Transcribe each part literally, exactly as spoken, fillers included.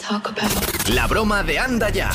La broma de Anda Ya.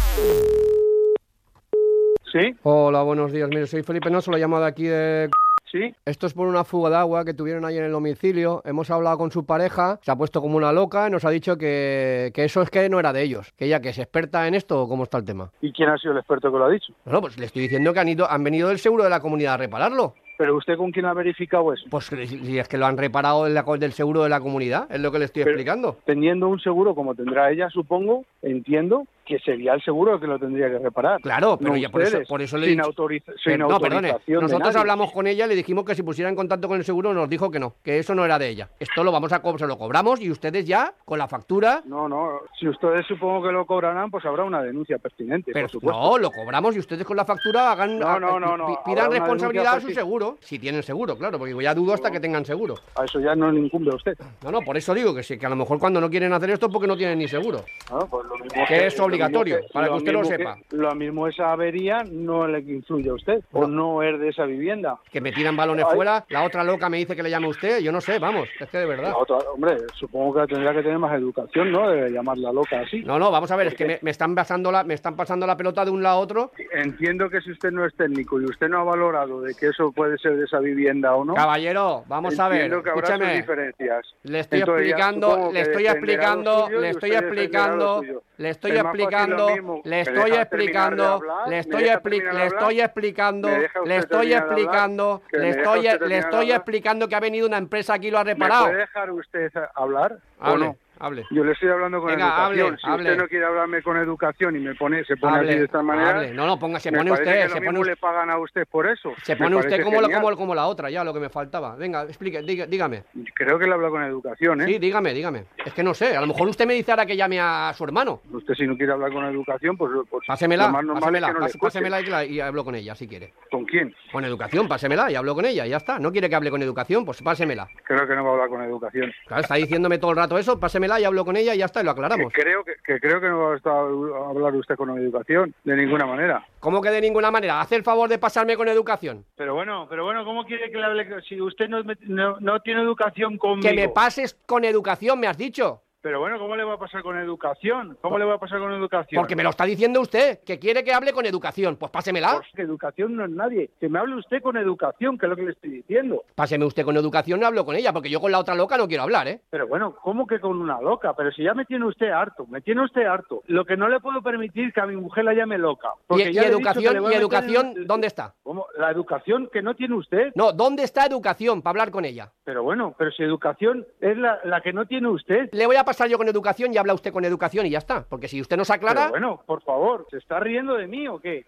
¿Sí? Hola, buenos días. Mire, soy Felipe Noso, lo llamo de aquí de... ¿Sí? Esto es por una fuga de agua que tuvieron ahí en el domicilio. Hemos hablado con su pareja, se ha puesto como una loca y nos ha dicho que, que eso es que no era de ellos. Que ella, que es experta en esto, ¿o cómo está el tema? ¿Y quién ha sido el experto que lo ha dicho? Bueno, pues le estoy diciendo que han ido, han venido del seguro de la comunidad a repararlo. ¿Pero usted con quién ha verificado eso? Pues si es que lo han reparado en la, del seguro de la comunidad, es lo que le estoy Pero, explicando. Teniendo un seguro como tendrá ella, supongo, entiendo que sería el seguro el que lo tendría que reparar. Claro, pero no ya por eso, por eso le he sin dicho... autoriza, sin pero, no, perdone, autorización de nosotros nadie. hablamos con ella y le dijimos que si pusiera en contacto con el seguro nos dijo que no, que eso no era de ella. Esto lo vamos a co- se lo cobramos y ustedes ya, con la factura... No, no, si ustedes supongo que lo cobrarán, pues habrá una denuncia pertinente, Pero por supuesto. no, lo cobramos y ustedes con la factura hagan No, no, no, no, pi- habrá pidan una responsabilidad a su denuncia seguro, si tienen seguro, claro, porque ya dudo hasta que tengan seguro. A eso ya no le incumbe a usted. No, no, por eso digo que sí, que a lo mejor cuando no quieren hacer esto es porque no tienen ni seguro. Ah, pues lo mismo Que es obligatorio, lo mismo para que usted lo mismo sepa. Lo mismo esa avería no le influye a usted, o no es de esa vivienda. Que me tiran balones Ay. fuera, la otra loca me dice que le llame a usted, yo no sé, vamos, es que de verdad. La otra, hombre, supongo que tendría que tener más educación, ¿no? De llamarla loca así. No, no, vamos a ver, es que me, me están pasando la, me están pasando la pelota de un lado a otro. Entiendo que si usted no es técnico y usted no ha valorado de que eso puede ser de esa vivienda o no. Caballero, vamos a ver, entiendo que habrá sus escúcheme. diferencias. Le estoy Entonces, ya explicando, supongo le que estoy defenderá explicando, lo suyo le y estoy usted defenderá explicando, lo suyo. le estoy Es más fácil explicando, lo mismo. le ¿Me estoy deja explicando, terminar de hablar? le ¿Me estoy deja expli- terminar de le hablar? estoy explicando, ¿Me deja usted le estoy terminar de hablar? explicando, ¿Que le me deja estoy, usted le terminar de estoy hablar? explicando que ha venido una empresa aquí y lo ha ¿Me reparado. puede dejar usted hablar Hable, o no? hable. Yo le estoy hablando con Venga, educación. hable, si hable. usted no quiere hablarme con educación y me pone, se pone Hable, así de esta manera, hable. No, no, ponga, se me pone parece usted, que lo se mismo pone usted. le pagan a usted por eso. Se Me pone usted parece como, lo- genial. como, como la otra, ya lo que me faltaba. Venga, explique, diga- dígame. Creo que le habla con educación, ¿eh? Sí, dígame, dígame. Es que no sé, a lo mejor usted me dice ahora que llame a su hermano. Usted si no quiere hablar con educación, pues, pues Pásemela, lo más normal pásemela, es que no le pás- escuche. pásemela y, que la- y hablo con ella, si quiere. ¿Con quién? Con educación, pásemela y hablo con ella, y ya está. ¿No quiere que hable con educación? Pues pásemela. Creo que no va a hablar con educación. Claro, está diciéndome todo el rato eso, pásemela y hablo con ella y ya está, y lo aclaramos. Que creo que, que creo que no va a, estar, a hablar usted con educación, de ninguna manera. ¿Cómo que de ninguna manera? Hace el favor de pasarme con educación. Pero bueno, pero bueno, ¿cómo quiere que le hable si usted no, no, no tiene educación conmigo? Que me pases con educación, me has dicho. Pero bueno, ¿cómo le va a pasar con educación? ¿Cómo le va a pasar con educación? Porque me lo está diciendo usted, que quiere que hable con educación. Pues pásemela. Pues que educación no es nadie. Que me hable usted con educación, que es lo que le estoy diciendo. Páseme usted con educación y hablo con ella, porque yo con la otra loca no quiero hablar, ¿eh? Pero bueno, ¿cómo que con una loca? Pero si ya me tiene usted harto, me tiene usted harto. Lo que no le puedo permitir es que a mi mujer la llame loca. ¿Y, Porque y ya le he dicho que educación, le voy y a meter educación en- dónde está? ¿Cómo? La educación que no tiene usted. No, ¿dónde está educación para hablar con ella? Pero bueno, pero si educación es la, la que no tiene usted. Le voy a pasar yo con educación y habla usted con educación y ya está. Porque si usted no se aclara... Pero bueno, por favor, ¿se está riendo de mí o qué?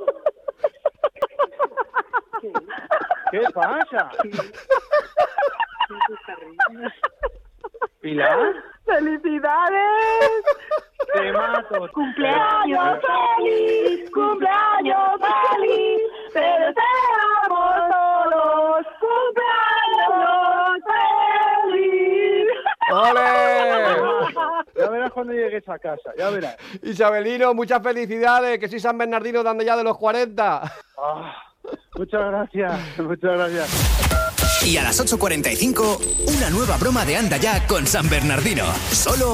¿Qué pasa? ¿Pilar? ¡Felicidades! Te mato. ¡Cumpleaños feliz! ¡Cumpleaños feliz! ¡Te deseamos todos! ¡Cumpleaños feliz! ¡Ole! Ya verás cuando llegues a casa, ya verás. Isabelino, muchas felicidades, que soy San Bernardino dando ya de los cuarenta. Ah, muchas gracias, muchas gracias. Y a las ocho cuarenta y cinco, una nueva broma de Anda Ya con San Bernardino. Solo